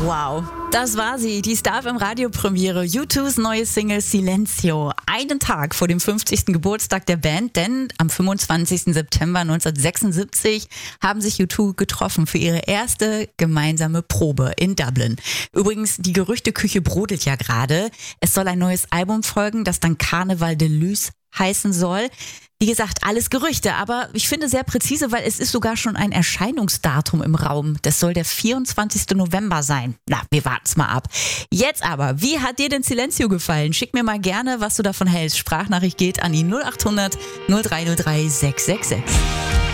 Wow, das war sie, die Star-FM-Radio-Premiere, U2s neue Single Silencio. Einen Tag vor dem 50. Geburtstag der Band, denn am 25. September 1976 haben sich U2 getroffen für ihre erste gemeinsame Probe in Dublin. Übrigens, die Gerüchteküche brodelt ja gerade. Es soll ein neues Album folgen, das dann Carnival de Luz heißen soll. Wie gesagt, alles Gerüchte, aber ich finde sehr präzise, weil es ist sogar schon ein Erscheinungsdatum im Raum. Das soll der 24. November sein. Na, wir warten's mal ab. Jetzt aber, wie hat dir denn Silencio gefallen? Schick mir mal gerne, was du davon hältst. Sprachnachricht geht an die 0800 0303 666.